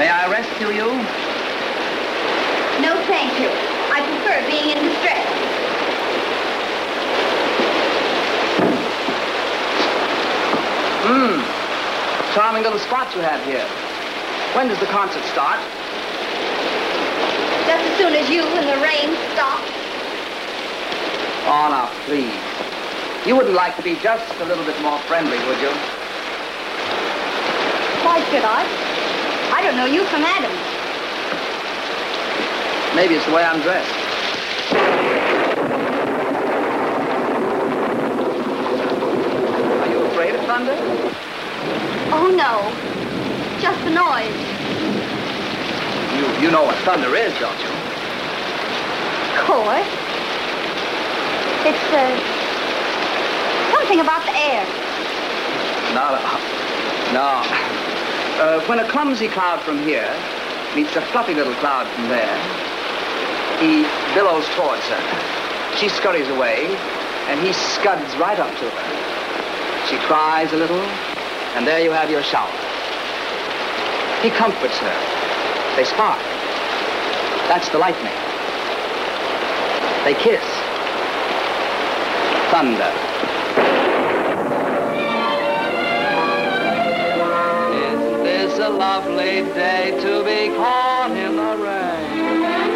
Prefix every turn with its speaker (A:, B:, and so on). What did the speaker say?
A: May I rescue you?
B: No, thank you. I prefer being in distress.
A: Charming little spot you have here. When does the concert start?
B: Just as soon as you and the rain stop.
A: Oh, now, please. You wouldn't like to be just a little bit more friendly, would you?
B: Why should I? I don't know you from Adam.
A: Maybe it's the way I'm dressed. Are you afraid of thunder?
B: Oh, no. Just the noise.
A: You know what thunder is, don't you?
B: Of course. It's, something about the air.
A: No. When a clumsy cloud from here meets a fluffy little cloud from there, he billows towards her. She scurries away, and he scuds right up to her. She cries a little, and there you have your shower. He comforts her. They spark. That's the lightning. They kiss. Thunder. Isn't this a lovely day to be called?